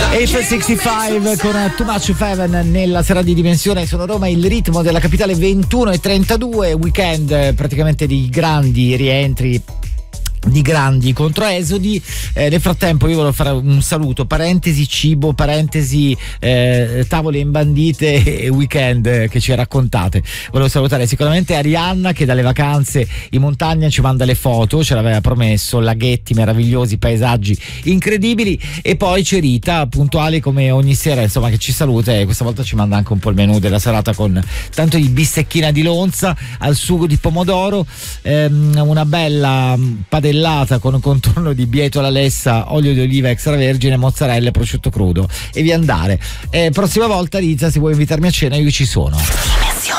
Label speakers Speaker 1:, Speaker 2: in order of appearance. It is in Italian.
Speaker 1: 865 con Too Much of Heaven nella serata di Dimensione. Sono Roma, il ritmo della capitale, 21:32, weekend praticamente di grandi rientri, di grandi controesodi. Nel frattempo io volevo fare un saluto, parentesi cibo, parentesi tavole imbandite e weekend che ci raccontate. Volevo salutare sicuramente Arianna che dalle vacanze in montagna ci manda le foto, ce l'aveva promesso, laghetti meravigliosi, paesaggi incredibili, e poi c'è Rita puntuale come ogni sera, insomma, che ci saluta e questa volta ci manda anche un po' il menù della serata con tanto di bistecchina di lonza al sugo di pomodoro, una bella padellata con contorno di bietola lessa, olio di oliva extravergine, mozzarella e prosciutto crudo, e via andare. Prossima volta, Liza, se vuoi invitarmi a cena io ci sono.